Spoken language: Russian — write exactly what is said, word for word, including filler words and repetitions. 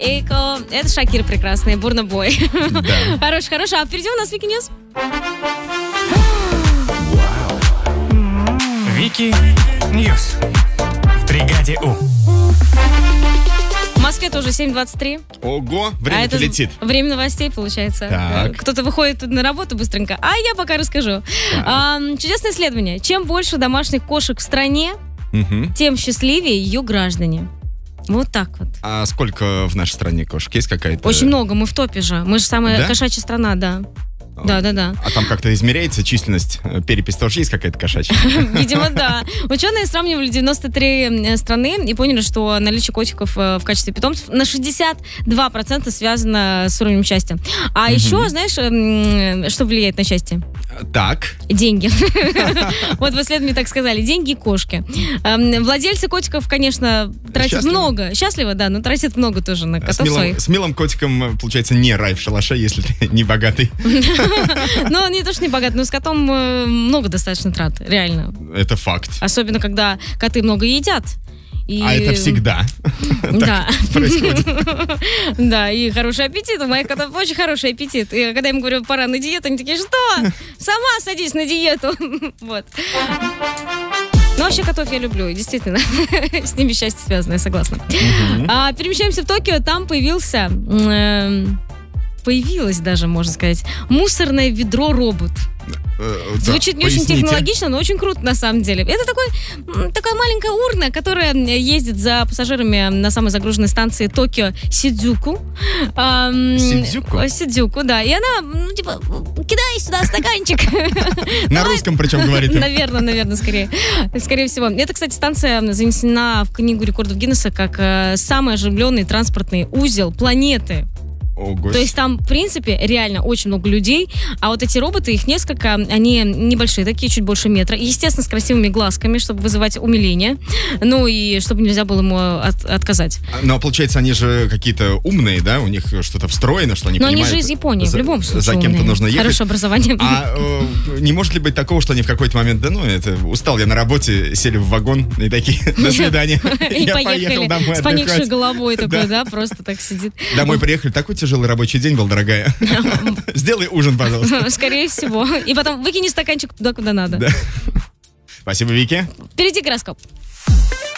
Эйко. Это Шакира прекрасная, Бурна Бой. Да. Хорош, хорош. А впереди у нас Вики Ньюс. Вики Ньюс в бригаде У. В Москве тоже семь двадцать три. Ого, время а это летит. Время новостей, получается. Так. Кто-то выходит на работу быстренько, а я пока расскажу. А, чудесное исследование. Чем больше домашних кошек в стране, Угу. тем счастливее ее граждане. Вот так вот. А сколько в нашей стране кошек? Есть какая-то? Очень много, мы в топе же. Мы же самая Да? кошачья страна, да. Да, да, да. А там как-то измеряется численность? Перепись тоже есть какая-то кошачья? Видимо, да. Ученые сравнивали девяносто три страны и поняли, что наличие котиков в качестве питомцев на шестьдесят два процента связано с уровнем счастья. А еще, знаешь, что влияет на счастье? Так. Деньги. Вот в исследовании так сказали. Деньги и кошки. Владельцы котиков, конечно, тратят Счастливы? много. Счастливо, да, но тратят много тоже на С котов милым, своих. с милым котиком, получается, не рай в шалаше, если ты не богатый. Ну, не то, что не богат, но с котом э, много достаточно трат, реально. Это факт. Особенно, когда коты много едят. И... А это всегда Да. происходит. Да, и хороший аппетит. У моих котов очень хороший аппетит. И когда я им говорю, пора на диету, они такие, что? Сама садись на диету. Вот. Ну, вообще котов я люблю, и действительно, с ними счастье связано, я согласна. А, перемещаемся в Токио, там появился... э, Появилось даже, можно сказать, мусорное ведро-робот. Э, да, Звучит не очень поясните. технологично, но очень круто на самом деле. Это такой, м, такая маленькая урна, которая ездит за пассажирами на самой загруженной станции Токио Сидзюку. Ам, Сидзюку? о, Сидзюку, да. И она, ну, типа, кидай сюда стаканчик. На русском причем говорит. Наверное, наверное, скорее. Скорее всего. Это, кстати, станция занесена в книгу рекордов Гиннесса как э, самый оживленный транспортный узел планеты. О, То есть там, в принципе, реально очень много людей, а вот эти роботы, их несколько, они небольшие, такие, чуть больше метра, и, естественно, с красивыми глазками, чтобы вызывать умиление, ну и чтобы нельзя было ему от- отказать. Но получается, они же какие-то умные, да? У них что-то встроено, что они Но они понимают. же из Японии, в за- любом случае За кем-то умные. нужно ехать. Хорошее образование. А э, не может ли быть такого, что они в какой-то момент, да ну, это, устал я на работе, сели в вагон и такие, до свидания. И Я поехал поехали домой с поникшей отдыхать. головой такой, Да. да, просто так сидит. Домой приехали, такой тяжелый рабочий день был, дорогая. Сделай ужин, пожалуйста. Скорее всего. И потом выкини стаканчик туда, куда надо. Да. Спасибо, Вики. Впереди гороскоп.